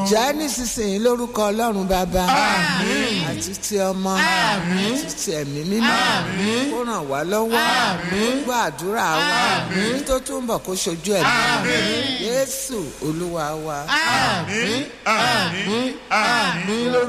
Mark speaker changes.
Speaker 1: ǹjẹ́ nísinsìnyí lórúkọ Ọlọ́run bàbá àti ti ọmọ àti ti ẹ̀mí mímọ́ kó ràn wá lọ́wọ́ gbọ́ àdúrà wa ní tó túnbọ̀ kó ṣojú ẹ̀mí Jésù Olúwa wa.
Speaker 2: Àmín.